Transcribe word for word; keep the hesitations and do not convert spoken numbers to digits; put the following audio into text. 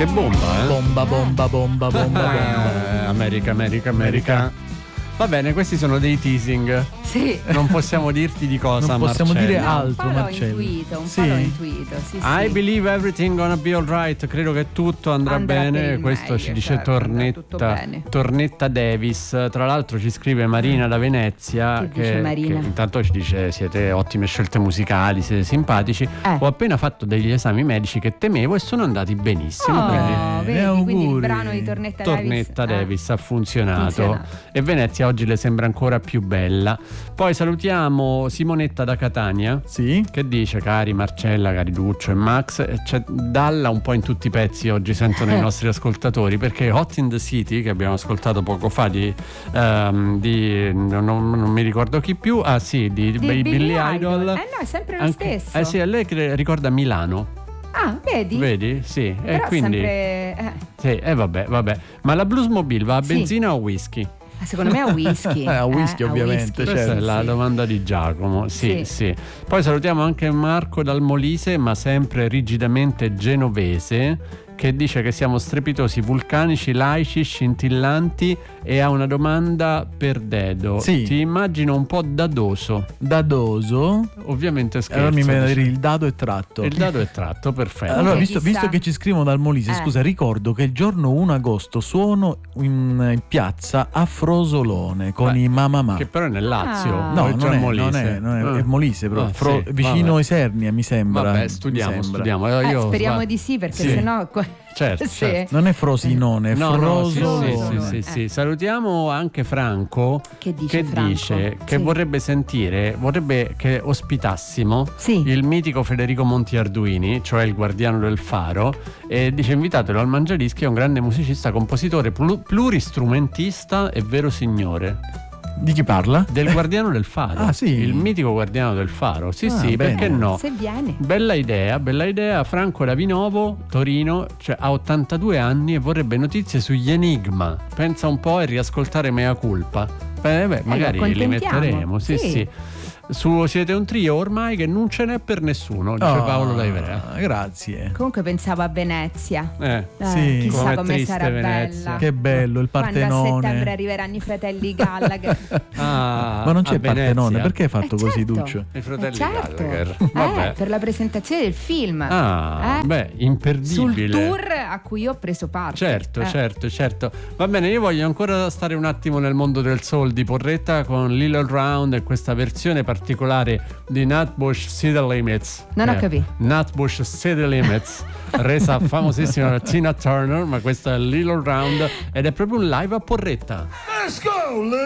Che bomba, eh? Bomba, bomba, bomba, bomba, bomba. Eh, America, America, America. Va bene, questi sono dei teasing. Sì. Non possiamo dirti di cosa, Non possiamo Marcello. dire altro, un po' l'ho Marcello. intuito, un Sì. po' l'ho intuito. Sì, I sì. believe everything gonna be alright. Credo che tutto andrà, Andrà per bene. il Questo meglio, ci dice certo, andrà tutto Tornetta bene. Tornetta Davis. Tra l'altro ci scrive Marina da Venezia. Che dice Marina? che intanto ci dice: siete ottime scelte musicali, siete simpatici. Eh. Ho appena fatto degli esami medici che temevo e sono andati benissimo. Oh, Quindi vedi, auguri. quindi il brano di Tornetta, Tornetta Davis, Davis ha funzionato. funzionato. E Venezia oggi le sembra ancora più bella. Poi salutiamo Simonetta da Catania, Sì. che dice: cari Marcella, cari Duccio e Max, e c'è Dalla un po' in tutti i pezzi oggi sentono i nostri ascoltatori, perché Hot in the City, che abbiamo ascoltato poco fa di, ehm, di non, non mi ricordo chi più, ah sì, di, Di Billy, Billy Idol. Idol. Eh no, è sempre lo Anche- stesso. Eh sì, a lei che ricorda Milano. Ah, vedi? Vedi? Sì, e Però quindi sempre... eh, sì, e vabbè, vabbè. Ma la Bluesmobile va a Sì. benzina o whisky? secondo me è whisky. A whisky, Eh, a ovviamente, whisky. certo. Questa è la Sì. domanda di Giacomo. Sì, sì, Sì. Poi salutiamo anche Marco dal Molise, ma sempre rigidamente genovese, che dice che siamo strepitosi, vulcanici, laici, scintillanti, e ha una domanda per Dedo. Sì. Ti immagino un po' dadoso. Dadoso. Ovviamente scherzo. Allora mi viene da dice. dire il dado è tratto. Il dado è tratto, perfetto. Allora, Comunque, visto, chissà. visto che ci scrivono dal Molise, Eh. scusa, ricordo che il giorno primo agosto suono in, in piazza a Frosolone con Beh, i Mamma Ma. Che però è nel Lazio. Ah. No, o è già non è, Molise? non è, non è, Ah. è Molise, però Ah, Fro- sì, vicino vabbè. Isernia, mi sembra. Vabbè, mi studiamo, sembra. studiamo. Allora, Eh, io speriamo sba- di sì, perché Sì. sennò Certo, sì. certo. Non è Frosinone, è No, no, sì, Frosolone. sì, sì, Eh. sì, sì. Salutiamo anche Franco, Che dice che Franco? dice che Sì. vorrebbe sentire, vorrebbe che ospitassimo Sì. il mitico Federico Monti Arduini, cioè il guardiano del faro, e dice: invitatelo al Mangiadischi, è un grande musicista, compositore, plu- pluristrumentista e vero signore. Di chi parla? Del guardiano del faro. Ah, sì. Il mitico guardiano del faro. Sì, Ah, sì, bene. perché no? Se viene. Bella idea, bella idea. Franco da Vinovo, Torino, cioè ha ottantadue anni e vorrebbe notizie sugli Enigma. Pensa un po' e riascoltare Mea Culpa. Beh, beh, magari lo li accontentiamo. metteremo. Sì, sì. Sì. Su Siete un trio ormai che non ce n'è per nessuno, dice Oh, Paolo da Ivrea. Grazie. Comunque pensavo a Venezia. Eh. Eh, Sì. chissà Com'è come triste sarà Venezia. bella. Che bello il Quando a Partenone. settembre arriveranno i fratelli Gallagher. Ah, Ma non c'è a il Partenone, Venezia. perché hai fatto Eh, così, certo. Duccio? I fratelli Eh, certo. Gallagher. Eh, Vabbè. per la presentazione del film. Ah, Eh? beh, imperdibile. Sul tour a cui ho preso parte. Certo, Eh. certo, certo. Va bene, io voglio ancora stare un attimo nel mondo del soul di Porretta con Little Round e questa versione particolare di Nutbush City Limits. Non ho capito. Nutbush City Limits, resa famosissima da Tina Turner, ma questa è Little Round ed è proprio un live a Porretta. Let's go,